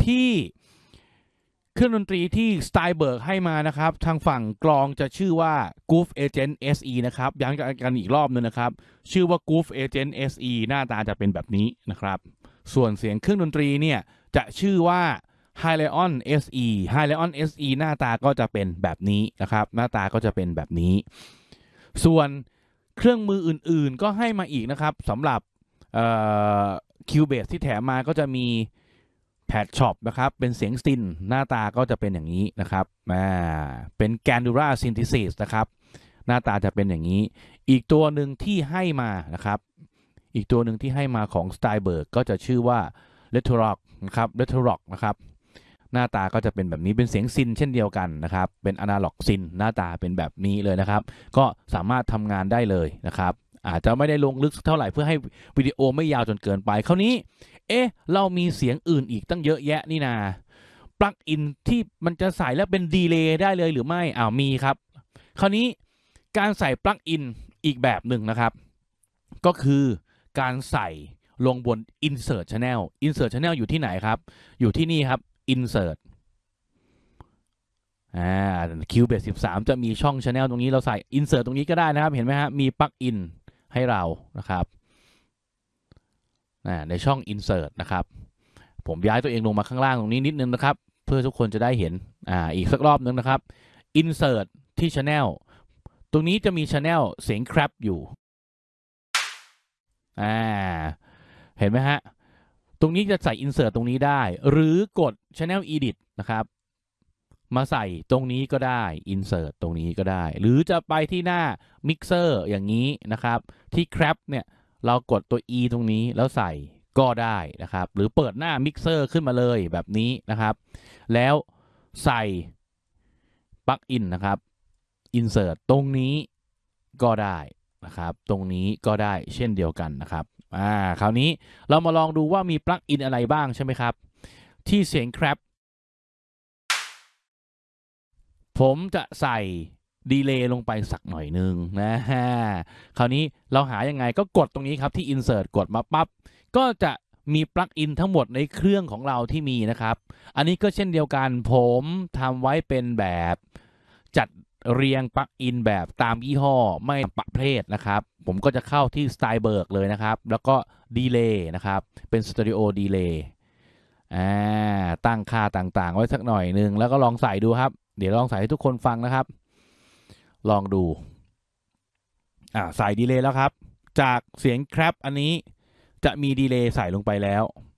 ที่เครื่องดนตรีที่ Steinberg ให้มานะครับทางฝั่งกลองจะชื่อว่า Groove Agent SE นะครับย้ำกันอีกรอบนึงนะครับชื่อว่า Groove Agent SE หน้าตาจะเป็นแบบนี้นะครับส่วนเสียงเครื่องดนตรีเนี่ยจะชื่อว่า Hyliion SE Hyliion SE หน้าตาก็จะเป็นแบบนี้นะครับหน้าตาก็จะเป็นแบบนี้ส่วนเครื่องมืออื่นๆก็ให้มาอีกนะครับสำหรับCubase ที่แถมมาก็จะมีแพดช็อปนะครับเป็นเสียงซินหน้าตาก็จะเป็นอย่างนี้นะครับเป็น Gandura Synthesis นะครับหน้าตาจะเป็นอย่างนี้อีกตัวหนึ่งที่ให้มานะครับอีกตัวหนึ่งที่ให้มาของ Steinberg ก็จะชื่อว่า Retrock นะครับ Retrock นะครับหน้าตาก็จะเป็นแบบนี้เป็นเสียงซินเช่นเดียวกันนะครับเป็นอนาล็อกซินหน้าตาเป็นแบบนี้เลยนะครับก็สามารถทำงานได้เลยนะครับอาจจะไม่ได้ลงลึกเท่าไหร่เพื่อให้วิดีโอไม่ยาวจนเกินไปคราวนี้เรามีเสียงอื่นอีกตั้งเยอะแยะนี่นาปลั๊กอินที่มันจะใส่แล้วเป็นดีเลย์ได้เลยหรือไม่มีครับคราวนี้การใส่ปลั๊กอินอีกแบบหนึ่งนะครับก็คือการใส่ลงบน Insert Channel Insert Channel อยู่ที่ไหนครับอยู่ที่นี่ครับ Insert Cubase 13จะมีช่อง Channel ตรงนี้เราใส่ Insert ตรงนี้ก็ได้นะครับเห็นไหมฮะมีปลั๊กอินให้เรานะครับในช่อง Insert นะครับผมย้ายตัวเองลงมาข้างล่างตรงนี้นิดนึงนะครับเพื่อทุกคนจะได้เห็นอีกสักรอบนึงนะครับ Insert ที่ Channel ตรงนี้จะมี Channel เสียง Crap อยู่เห็นไหมฮะตรงนี้จะใส่ Insert ตรงนี้ได้หรือกด Channel Edit นะครับมาใส่ตรงนี้ก็ได้ Insert ตรงนี้ก็ได้หรือจะไปที่หน้า Mixer อย่างนี้นะครับที่ Crap เนี่ยเรากดตัว E ตรงนี้แล้วใส่ก็ได้นะครับหรือเปิดหน้า Mixer ขึ้นมาเลยแบบนี้นะครับแล้วใส่ปลั๊กอินนะครับ Insert ตรงนี้ก็ได้นะครับตรงนี้ก็ได้เช่นเดียวกันนะครับคราวนี้เรามาลองดูว่ามีปลั๊กอินอะไรบ้างใช่ไหมครับที่เสียง Crap ผมจะใส่ดีเลย์ลงไปสักหน่อยนึงนะฮะคราวนี้เราหายังไงก็กดตรงนี้ครับที่ Insert กดมาปั๊บก็จะมีปลั๊กอินทั้งหมดในเครื่องของเราที่มีนะครับอันนี้ก็เช่นเดียวกันผมทำไว้เป็นแบบจัดเรียงปลั๊กอินแบบตามยี่ห้อไม่ประเภทนะครับผมก็จะเข้าที่ Steinberg เลยนะครับแล้วก็ดีเลย์นะครับเป็นสเตอริโอดีเลย์ตั้งค่าต่างๆไว้สักหน่อยนึงแล้วก็ลองใส่ดูครับเดี๋ยวลองใส่ให้ทุกคนฟังนะครับลองดูใส่ดีเลย์แล้วครับจากเสียงแครปอันนี้จะมีดีเลย์ใส่ลงไปแล้ว